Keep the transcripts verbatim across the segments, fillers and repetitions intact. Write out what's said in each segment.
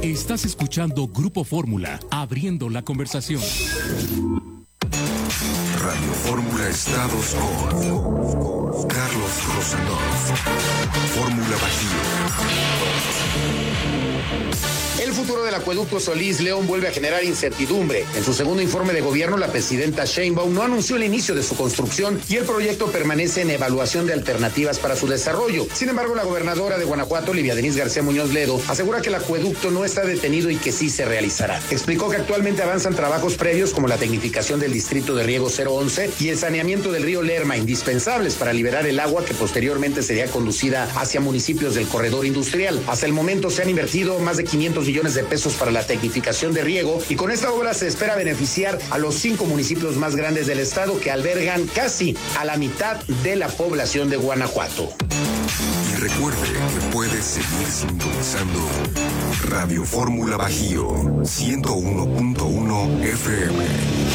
Estás escuchando Grupo Fórmula, abriendo la conversación. Radio Fórmula Estados con Carlos Rosanov. Fórmula Bajío. El futuro del acueducto Solís León vuelve a generar incertidumbre. En su segundo informe de gobierno, la presidenta Sheinbaum no anunció el inicio de su construcción y el proyecto permanece en evaluación de alternativas para su desarrollo. Sin embargo, la gobernadora de Guanajuato, Livia Denisse García Muñoz Ledo, asegura que el acueducto no está detenido y que sí se realizará. Explicó que actualmente avanzan trabajos previos como la tecnificación del distrito de riego cero once y el saneamiento del río Lerma, indispensables para liberar el agua que posteriormente sería conducida hacia municipios del corredor industrial. Hasta el momento se han invertido más de quinientos millones de pesos para la tecnificación de riego y con esta obra se espera beneficiar a los cinco municipios más grandes del estado que albergan casi a la mitad de la población de Guanajuato. Y recuerde que puede seguir sintonizando Radio Fórmula Bajío ciento uno punto uno F M.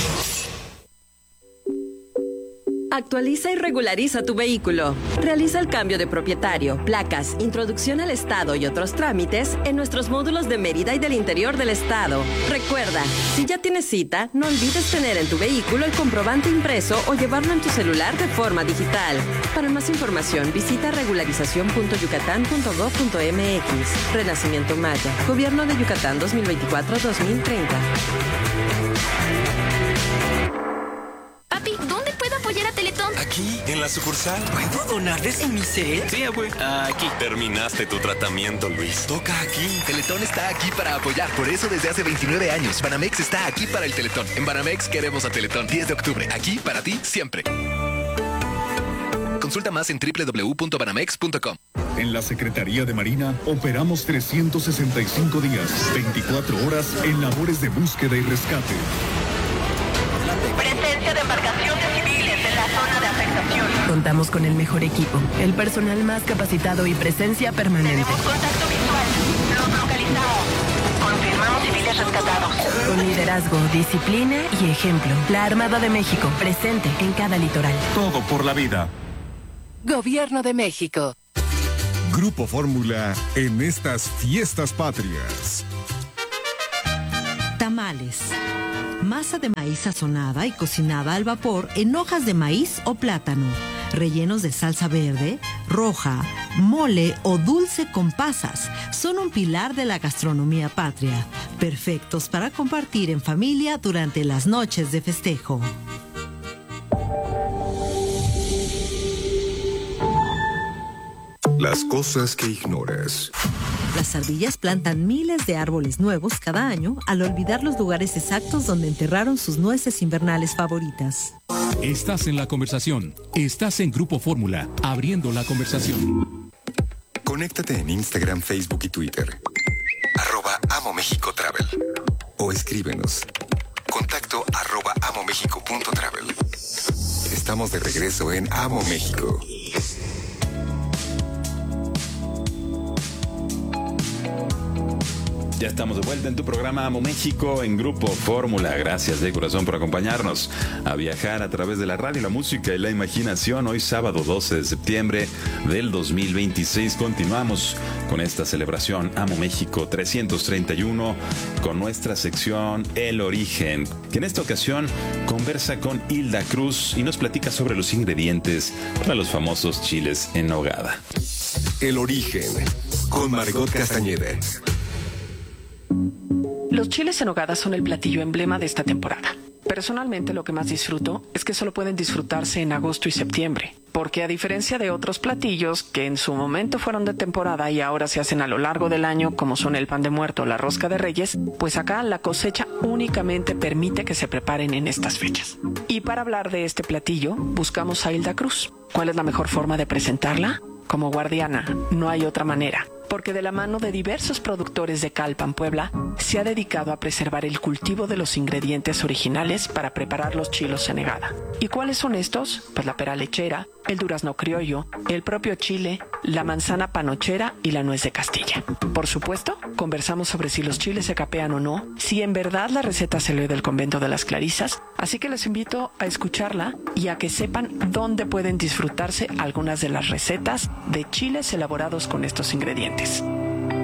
Actualiza y regulariza tu vehículo. Realiza el cambio de propietario, placas, introducción al estado y otros trámites en nuestros módulos de Mérida y del interior del estado. Recuerda, si ya tienes cita, no olvides tener en tu vehículo el comprobante impreso o llevarlo en tu celular de forma digital. Para más información, visita regularización punto yucatán punto gob punto m x. Renacimiento Maya. Gobierno de Yucatán dos mil veinticuatro a dos mil treinta. Papi, ¿dónde puedo apoyar a Teletón? Aquí, en la sucursal. ¿Puedo donar desde mi cel? Sí, güey. Aquí. Terminaste tu tratamiento, Luis. Toca aquí. Teletón está aquí para apoyar. Por eso desde hace veintinueve años, Banamex está aquí para el Teletón. En Banamex queremos a Teletón. diez de octubre. Aquí para ti siempre. Consulta más en doble u doble u doble u punto banamex punto com. En la Secretaría de Marina operamos trescientos sesenta y cinco días, veinticuatro horas en labores de búsqueda y rescate. Presencia de embarcaciones civiles en la zona de afectación. Contamos con el mejor equipo, el personal más capacitado y presencia permanente. Tenemos contacto visual. Los localizamos. Confirmamos civiles rescatados. Con liderazgo, disciplina y ejemplo. La Armada de México, presente en cada litoral. Todo por la vida. Gobierno de México. Grupo Fórmula en estas fiestas patrias. Tamales. Masa de maíz sazonada y cocinada al vapor en hojas de maíz o plátano, rellenos de salsa verde, roja, mole o dulce con pasas. Son un pilar de la gastronomía patria, perfectos para compartir en familia durante las noches de festejo. Las cosas que ignoras. Las ardillas plantan miles de árboles nuevos cada año al olvidar los lugares exactos donde enterraron sus nueces invernales favoritas. Estás en la conversación. Estás en Grupo Fórmula, abriendo la conversación. Conéctate en Instagram, Facebook y Twitter. Arroba Amo México Travel. O escríbenos. Contacto arroba amomexico punto travel. Estamos de regreso en Amo México. Ya estamos de vuelta en tu programa Amo México en Grupo Fórmula. Gracias de corazón por acompañarnos a viajar a través de la radio, la música y la imaginación. Hoy sábado doce de septiembre del dos mil veintiséis continuamos con esta celebración Amo México trescientos treinta y uno con nuestra sección El Origen, que en esta ocasión conversa con Hilda Cruz y nos platica sobre los ingredientes para los famosos chiles en nogada. El Origen con Margot Castañeda. Los chiles en nogada son el platillo emblema de esta temporada. Personalmente, lo que más disfruto es que solo pueden disfrutarse en agosto y septiembre, porque a diferencia de otros platillos que en su momento fueron de temporada y ahora se hacen a lo largo del año, como son el pan de muerto o la rosca de reyes, pues acá la cosecha únicamente permite que se preparen en estas fechas. Y para hablar de este platillo, buscamos a Hilda Cruz. ¿Cuál es la mejor forma de presentarla? Como guardiana, no hay otra manera. Porque de la mano de diversos productores de Calpan, Puebla, se ha dedicado a preservar el cultivo de los ingredientes originales para preparar los chiles en nogada. ¿Y cuáles son estos? Pues la pera lechera, el durazno criollo, el propio chile, la manzana panochera y la nuez de Castilla. Por supuesto, conversamos sobre si los chiles se capean o no, si en verdad la receta se lee del convento de las Clarisas, así que les invito a escucharla y a que sepan dónde pueden disfrutarse algunas de las recetas de chiles elaborados con estos ingredientes. Que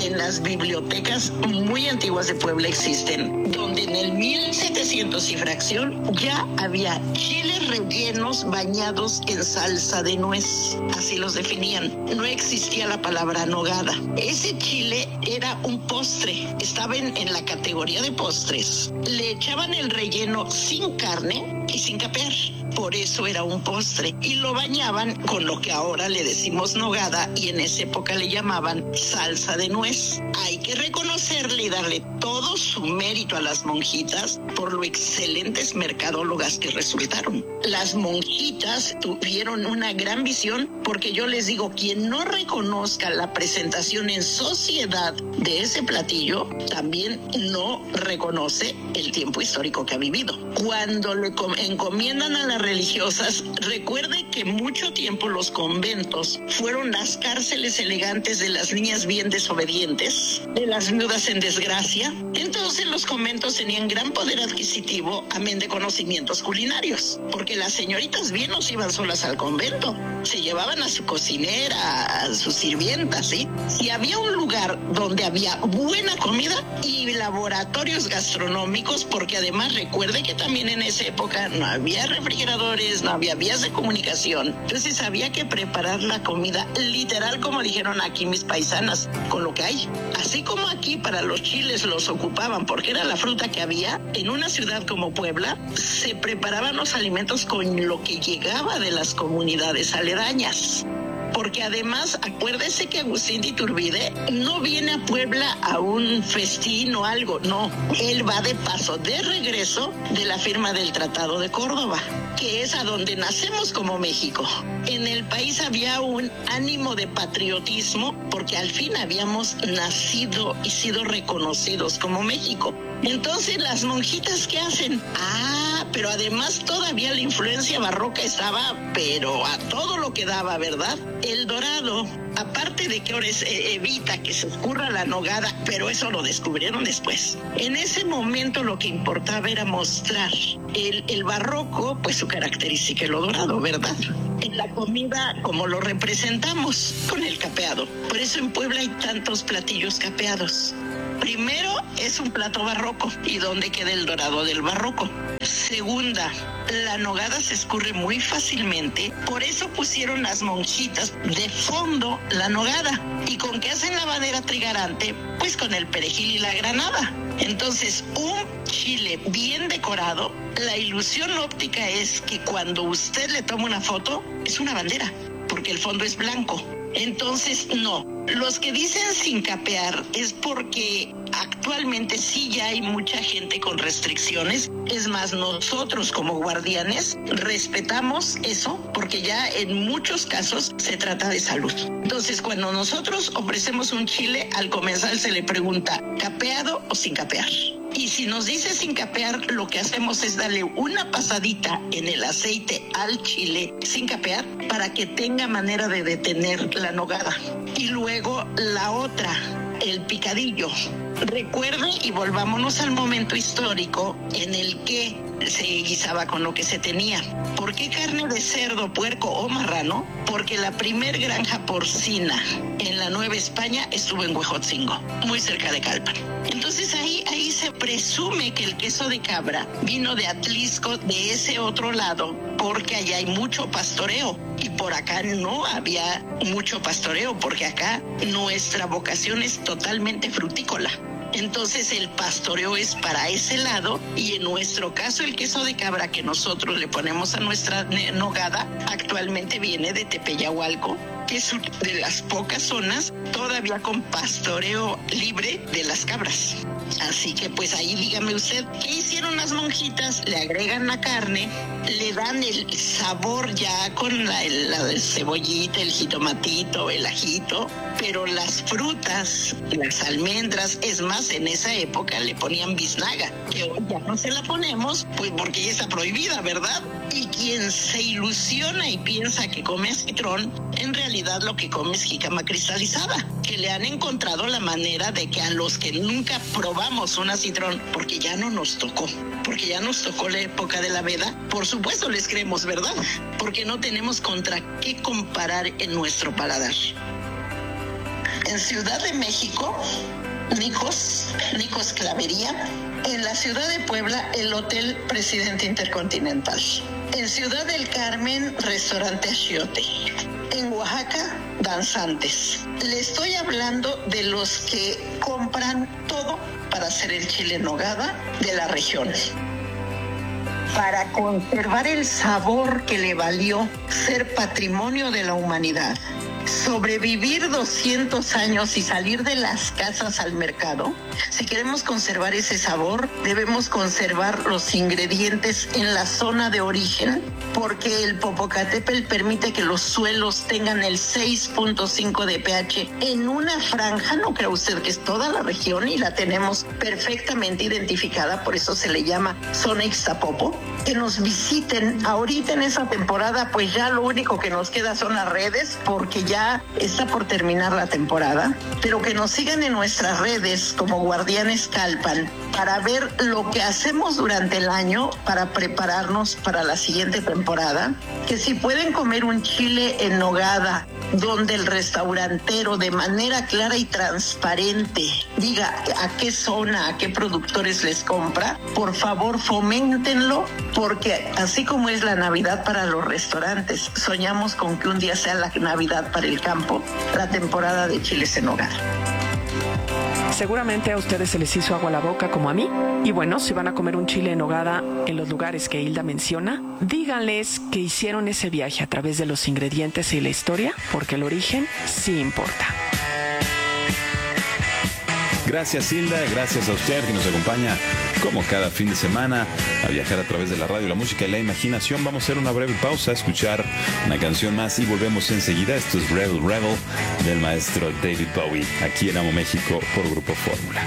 en las bibliotecas muy antiguas de Puebla existen, donde en el mil setecientos y fracción ya había chiles rellenos bañados en salsa de nuez. Así los definían. No existía la palabra nogada. Ese chile era un postre. Estaba en, en la categoría de postres. Le echaban el relleno sin carne y sin capear. Por eso era un postre. Y lo bañaban con lo que ahora le decimos nogada y en esa época le llamaban salsa de nuez. Hay que reconocerle y darle todo su mérito a las monjitas por lo excelentes mercadólogas que resultaron. Las monjitas tuvieron una gran visión porque yo les digo, quien no reconozca la presentación en sociedad de ese platillo, también no reconoce el tiempo histórico que ha vivido. Cuando le encomiendan a las religiosas, recuerde que mucho tiempo los conventos fueron las cárceles elegantes de las niñas bien desobedientes, de las viudas en desgracia. Entonces los conventos tenían gran poder adquisitivo, amén de conocimientos culinarios, porque las señoritas bien no se iban solas al convento, se llevaban a su cocinera, a sus sirvientas, ¿sí? Si había un lugar donde había buena comida y laboratorios gastronómicos, porque además recuerde que también en esa época no había refrigeradores, no había vías de comunicación, entonces había que preparar la comida literal, como dijeron aquí mis paisanas, con lo que hay. Así como aquí para los chiles los ocupaban porque era la fruta que había, en una ciudad como Puebla se preparaban los alimentos con lo que llegaba de las comunidades aledañas. Porque además, acuérdese que Agustín de Iturbide no viene a Puebla a un festín o algo, no. Él va de paso, de regreso de la firma del Tratado de Córdoba, que es a donde nacemos como México. En el país había un ánimo de patriotismo porque al fin habíamos nacido y sido reconocidos como México. Entonces, ¿las monjitas qué hacen? Ah, pero además todavía la influencia barroca estaba, pero a todo lo que daba, ¿verdad? El dorado, aparte de que ahora es, eh, evita que se escurra la nogada, pero eso lo descubrieron después. En ese momento lo que importaba era mostrar el, el barroco, pues su característica es lo dorado, ¿verdad? En la comida, como lo representamos, con el capeado. Por eso en Puebla hay tantos platillos capeados. Primero, es un plato barroco. ¿Y dónde queda el dorado del barroco? Segunda, la nogada se escurre muy fácilmente. Por eso pusieron las monjitas de fondo la nogada. ¿Y con qué hacen la bandera trigarante? Pues con el perejil y la granada. Entonces, un chile bien decorado, la ilusión óptica es que cuando usted le toma una foto, es una bandera, porque el fondo es blanco. Entonces, no. Los que dicen sin capear es porque actualmente sí ya hay mucha gente con restricciones. Es más, nosotros como guardianes respetamos eso porque ya en muchos casos se trata de salud. Entonces, cuando nosotros ofrecemos un chile, al comenzar se le pregunta, ¿capeado o sin capear? Y si nos dice sin capear, lo que hacemos es darle una pasadita en el aceite al chile sin capear para que tenga manera de detener la nogada. Y luego la otra, el picadillo. Recuerde y volvámonos al momento histórico en el que se guisaba con lo que se tenía. ¿Por qué carne de cerdo, puerco o marrano? Porque la primer granja porcina en la Nueva España estuvo en Huejotzingo, muy cerca de Calpan. Entonces ahí, ahí se presume que el queso de cabra vino de Atlisco, de ese otro lado, porque allá hay mucho pastoreo. Y por acá no había mucho pastoreo, porque acá nuestra vocación es totalmente frutícola. Entonces el pastoreo es para ese lado y en nuestro caso el queso de cabra que nosotros le ponemos a nuestra nogada actualmente viene de Tepeyahualco, que es de las pocas zonas todavía con pastoreo libre de las cabras. Así que pues ahí dígame usted, ¿qué hicieron las monjitas? Le agregan la carne, le dan el sabor ya con la, la cebollita, el jitomatito, el ajito, pero las frutas, las almendras, es más, en esa época le ponían biznaga, que hoy ya no se la ponemos, pues porque ya está prohibida, ¿verdad? Y quien se ilusiona y piensa que come citrón, en realidad lo que come es jícama cristalizada, que le han encontrado la manera de que a los que nunca probamos una citrón, porque ya no nos tocó, porque ya nos tocó la época de la veda, por supuesto les creemos, ¿verdad? Porque no tenemos contra qué comparar en nuestro paladar. En En Ciudad de México, Nicos, Nicos Clavería. En la Ciudad de Puebla, el Hotel Presidente Intercontinental. En Ciudad del Carmen, Restaurante Achiote. En Oaxaca, Danzantes. Le estoy hablando de los que compran todo para hacer el chile en nogada de la región. Para conservar el sabor que le valió ser patrimonio de la humanidad, sobrevivir doscientos años y salir de las casas al mercado, si queremos conservar ese sabor, debemos conservar los ingredientes en la zona de origen, porque el Popocatépetl permite que los suelos tengan el seis punto cinco de pH en una franja, no crea usted que es toda la región y la tenemos perfectamente identificada, por eso se le llama zona Ixtapopo. Que nos visiten ahorita en esa temporada, pues ya lo único que nos queda son las redes, porque ya está por terminar la temporada, pero que nos sigan en nuestras redes como Guardianes Calpan para ver lo que hacemos durante el año para prepararnos para la siguiente temporada, que si pueden comer un chile en nogada donde el restaurantero de manera clara y transparente diga a qué zona, a qué productores les compra, por favor foméntenlo, porque así como es la Navidad para los restaurantes, soñamos con que un día sea la Navidad para el campo, la temporada de chiles en nogada. Seguramente a ustedes se les hizo agua a la boca como a mí. Y bueno, si van a comer un chile en nogada en los lugares que Hilda menciona, díganles que hicieron ese viaje a través de los ingredientes y la historia, porque el origen sí importa. Gracias, Hilda, gracias a usted que nos acompaña como cada fin de semana a viajar a través de la radio, la música y la imaginación. Vamos a hacer una breve pausa, a escuchar una canción más y volvemos enseguida. Esto es Rebel Rebel del maestro David Bowie, aquí en Amo México por Grupo Fórmula.